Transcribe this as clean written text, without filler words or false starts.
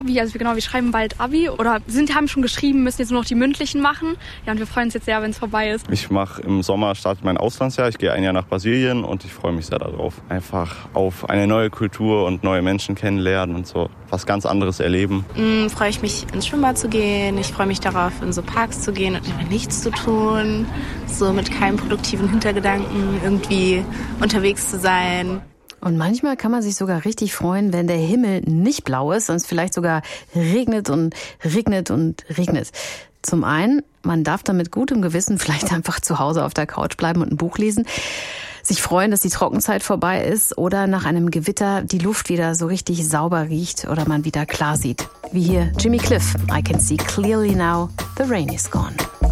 Wir schreiben bald Abi oder haben schon geschrieben, müssen jetzt nur noch die mündlichen machen. Ja, und wir freuen uns jetzt sehr, wenn es vorbei ist. Ich mache im Sommer, startet mein Auslandsjahr. Ich gehe ein Jahr nach Brasilien und ich freue mich sehr darauf. Einfach auf eine neue Kultur und neue Menschen kennenlernen und so was ganz anderes erleben. Freue ich mich, ins Schwimmbad zu gehen. Ich freue mich darauf, in so Parks zu gehen und einfach nichts zu tun. So mit keinem produktiven Hintergedanken irgendwie unterwegs zu sein. Und manchmal kann man sich sogar richtig freuen, wenn der Himmel nicht blau ist und es vielleicht sogar regnet und regnet und regnet. Zum einen, man darf dann mit gutem Gewissen vielleicht einfach zu Hause auf der Couch bleiben und ein Buch lesen, sich freuen, dass die Trockenzeit vorbei ist oder nach einem Gewitter die Luft wieder so richtig sauber riecht oder man wieder klar sieht. Wie hier Jimmy Cliff, I can see clearly now, the rain is gone.